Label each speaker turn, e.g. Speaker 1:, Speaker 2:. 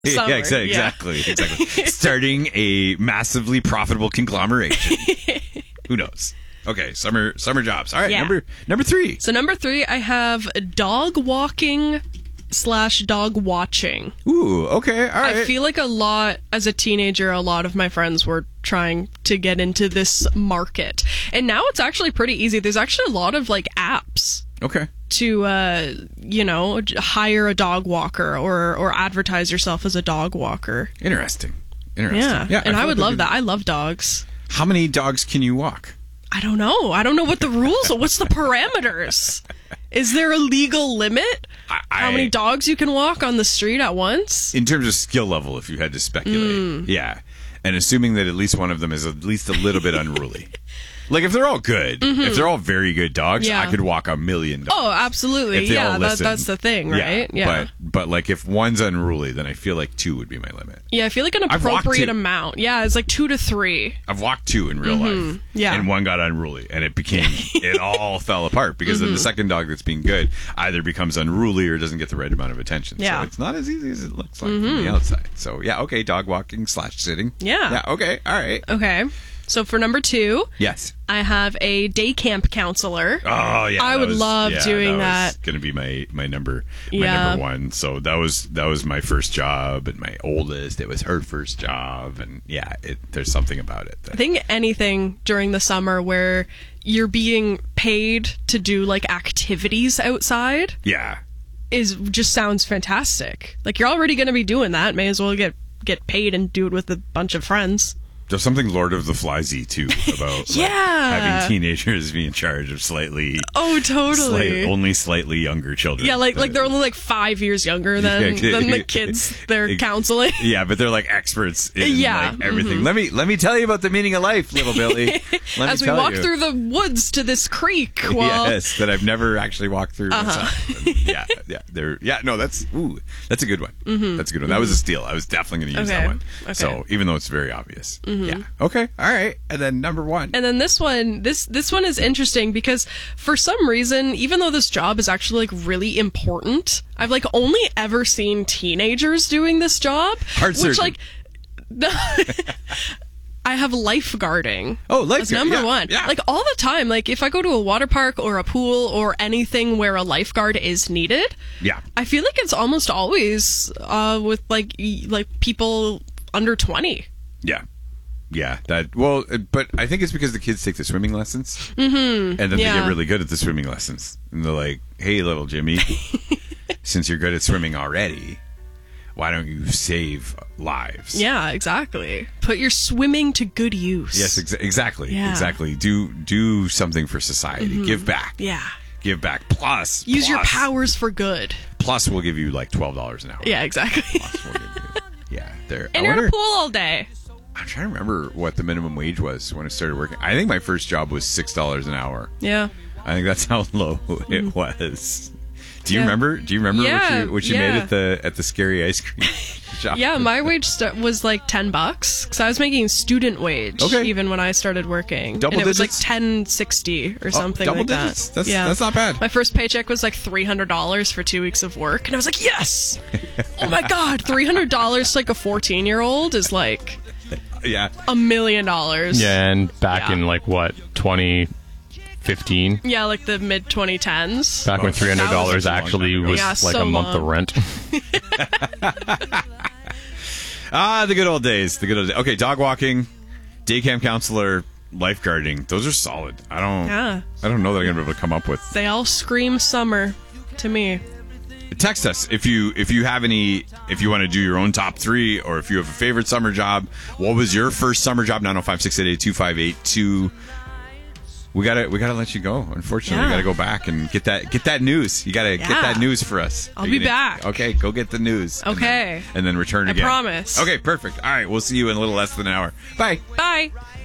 Speaker 1: Summer,
Speaker 2: Yeah, exactly. Starting a massively profitable conglomeration. Who knows? Okay, summer jobs. All right,
Speaker 1: Yeah.
Speaker 2: number 3.
Speaker 1: So number 3, I have dog walking / dog watching.
Speaker 2: Ooh, okay, all right.
Speaker 1: I feel like as a teenager, a lot of my friends were trying to get into this market. And now it's actually pretty easy. There's actually a lot of like apps
Speaker 2: Okay.
Speaker 1: to, hire a dog walker or advertise yourself as a dog walker.
Speaker 2: Interesting.
Speaker 1: Yeah. And I
Speaker 2: feel
Speaker 1: would
Speaker 2: like
Speaker 1: love that. I love dogs.
Speaker 2: How many dogs can you walk?
Speaker 1: I don't know. I don't know what the rules are. What's the parameters? Is there a legal limit? How many dogs you can walk on the street at once?
Speaker 2: In terms of skill level, if you had to speculate. Yeah. And assuming that at least one of them is at least a little bit unruly. Like, if they're all good, if they're all very good dogs,
Speaker 1: Yeah.
Speaker 2: I could walk a million dogs.
Speaker 1: Oh, absolutely.
Speaker 2: If they all listen.
Speaker 1: That's the thing, right?
Speaker 2: Yeah. But like, if one's unruly, then I feel like 2 would be my limit.
Speaker 1: Yeah, I feel like an
Speaker 2: I've walked
Speaker 1: appropriate
Speaker 2: 2.
Speaker 1: amount. Yeah, it's like 2 to 3.
Speaker 2: I've walked 2 in real life.
Speaker 1: Yeah.
Speaker 2: And one got unruly, and it all fell apart because then the second dog that's being good either becomes unruly or doesn't get the right amount of attention.
Speaker 1: Yeah.
Speaker 2: So it's not as easy as it looks like from the outside. So yeah, okay, dog walking / sitting.
Speaker 1: Yeah.
Speaker 2: Yeah, okay, all right.
Speaker 1: Okay. So for number 2,
Speaker 2: Yes.
Speaker 1: I have a day camp counselor.
Speaker 2: Oh yeah,
Speaker 1: I would love doing
Speaker 2: that.
Speaker 1: that.
Speaker 2: Going to be my number
Speaker 1: Yeah.
Speaker 2: 1. So that was my first job, and my oldest. It was her first job, and yeah, there's something about it.
Speaker 1: I think anything during the summer where you're being paid to do like activities outside
Speaker 2: Yeah.
Speaker 1: just sounds fantastic. Like, you're already going to be doing that. May as well get paid and do it with a bunch of friends.
Speaker 2: There's something Lord of the Flies-y too about like,
Speaker 1: Yeah.
Speaker 2: having teenagers be in charge of
Speaker 1: Oh, totally.
Speaker 2: only slightly younger children.
Speaker 1: Yeah, like they're only like 5 years younger than the kids they're counseling.
Speaker 2: Yeah, but they're like experts in
Speaker 1: Yeah,
Speaker 2: like everything. Let me tell you about the meaning of life, little Billy.
Speaker 1: As we walk through the woods to this creek. While...
Speaker 2: Yes, that I've never actually walked through myself. And no, that's a good one. That's a good one. That was a steal. I was definitely going to use that one.
Speaker 1: Okay.
Speaker 2: So even though it's very obvious. Yeah. Okay. All right. And then number 1.
Speaker 1: And then this one is interesting because for some reason, even though this job is actually like really important, I've like only ever seen teenagers doing this job.
Speaker 2: Heart surgeon.
Speaker 1: I have lifeguarding.
Speaker 2: Oh,
Speaker 1: That's number 1.
Speaker 2: Yeah.
Speaker 1: Like all the time, like if I go to a water park or a pool or anything where a lifeguard is needed,
Speaker 2: Yeah.
Speaker 1: I feel like it's almost always with like people under 20.
Speaker 2: Yeah. Yeah, but I think it's because the kids take the swimming lessons, and then they get really good at the swimming lessons, and they're like, "Hey, little Jimmy, since you're good at swimming already, why don't you save lives?"
Speaker 1: Yeah, exactly. Put your swimming to good use.
Speaker 2: Yes, exactly,
Speaker 1: Yeah.
Speaker 2: exactly. Do something for society. Give back.
Speaker 1: Yeah.
Speaker 2: Give back. Plus,
Speaker 1: Use your powers for good.
Speaker 2: Plus, we'll give you like $12 an hour.
Speaker 1: Yeah, exactly.
Speaker 2: Plus, we'll give you, yeah, there.
Speaker 1: And you're in a pool all day.
Speaker 2: I'm trying to remember what the minimum wage was when I started working. I think my first job was $6 an hour.
Speaker 1: Yeah.
Speaker 2: I think that's how low it was. Do you remember? Do you remember what you made at the scary ice cream shop?
Speaker 1: Yeah, my wage was like $10 because I was making student wage even when I started working.
Speaker 2: Double
Speaker 1: and it was
Speaker 2: digits?
Speaker 1: like $10.60 or something
Speaker 2: double
Speaker 1: like
Speaker 2: digits?
Speaker 1: that.
Speaker 2: That's not bad.
Speaker 1: My first paycheck was like $300 for 2 weeks of work, and I was like, yes! Oh my god, $300 to like a 14-year-old is like $1 million.
Speaker 3: Yeah, and back in like what, 2015?
Speaker 1: Yeah, like the mid 2010s.
Speaker 3: Back when $300 actually was like a month of rent.
Speaker 2: The good old days. The good old days. Okay, dog walking, day camp counselor, lifeguarding. Those are solid. I don't know that I'm gonna be able to come up with.
Speaker 1: They all scream summer to me.
Speaker 2: Text us if you have any, if you want to do your own top 3, or if you have a favorite summer job. What was your first summer job? 905-688-2582. We gotta let you go. Unfortunately, we gotta go back and get that news. You gotta get that news for us.
Speaker 1: I'll be back.
Speaker 2: Okay, go get the news.
Speaker 1: Okay,
Speaker 2: and then return again.
Speaker 1: I promise.
Speaker 2: Okay, perfect. All right, we'll see you in a little less than an hour. Bye.
Speaker 1: Bye.